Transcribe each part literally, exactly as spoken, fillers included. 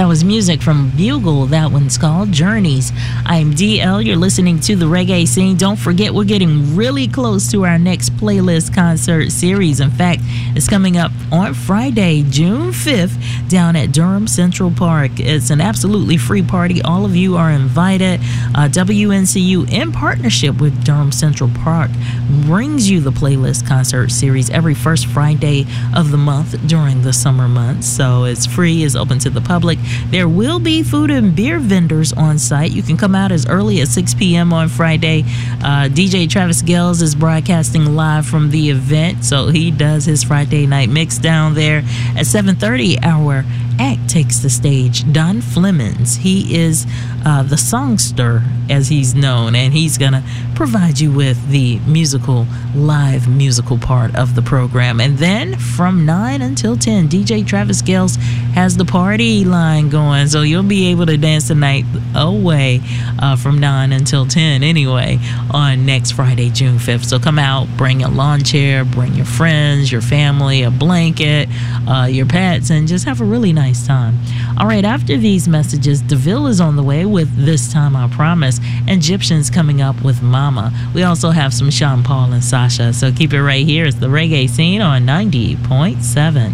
was music from Bugle. That one's called Journeys. I'm D L. You're listening to The Reggae Scene. Don't forget, we're getting really close to our next playlist concert series. In fact, it's coming up on Friday, June fifth, down at Durham Central Park. It's an absolutely free party. All of you are invited. Uh, W N C U, in partnership with Durham Central Park, brings you the playlist concert series every first Friday of the month during the summer months. So it's free, it's open to the public. There will be food and beer vendors on site. You can come out as early as six p.m. on Friday. Uh, D J Travis Gales is broadcasting live from the event, so he does his Friday night mix down there. At seven thirty, our act takes the stage. Don Flemings, he is uh, the songster, as he's known, and he's gonna provide you with the musical, live musical part of the program. And then from nine until ten, D J Travis Gales has the party line going, so you'll be able to dance the night away uh, from nine until ten anyway on next Friday, June fifth. So come out, bring a lawn chair, bring your friends, your family, a blanket, uh, your pets, and just have a really nice time. All right, after these messages, DeVille is on the way with This Time I Promise, and Egyptians coming up with Mama. We also have some Sean Paul and Sasha, so keep it right here. It's The Reggae Scene on ninety point seven.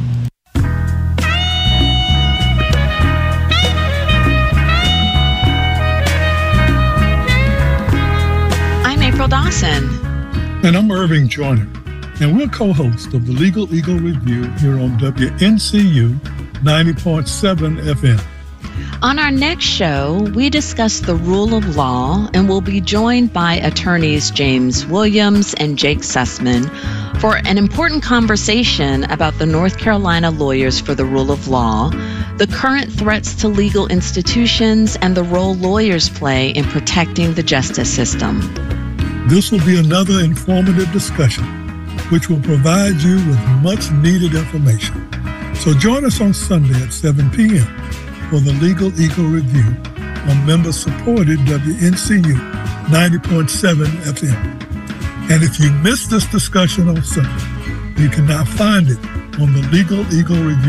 I'm April Dawson. And I'm Irving Joyner. And we're co-hosts of the Legal Eagle Review here on W N C U ninety point seven F M. On our next show, we discuss the rule of law, and we'll be joined by attorneys James Williams and Jake Sussman for an important conversation about the North Carolina Lawyers for the Rule of Law, the current threats to legal institutions, and the role lawyers play in protecting the justice system. This will be another informative discussion, which will provide you with much needed information. So join us on Sunday at seven p.m. for the Legal Eagle Review on member-supported W N C U ninety point seven F M. And if you missed this discussion on Sunday, you can now find it on the Legal Eagle Review